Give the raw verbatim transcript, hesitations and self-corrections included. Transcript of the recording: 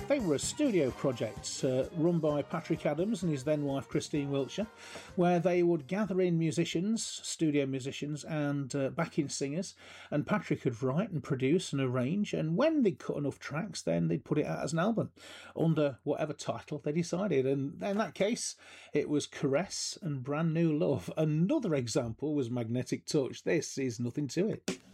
they were a studio project uh, run by Patrick Adams and his then wife Christine Wiltshire, where they would gather in musicians, studio musicians, and uh, backing singers, and Patrick would write and produce and arrange, and when they'd cut enough tracks, then they'd put it out as an album under whatever title they decided. And in that case, it was Caress and Brand New Love. Another example was Magnetic Touch. This is Nothing to It.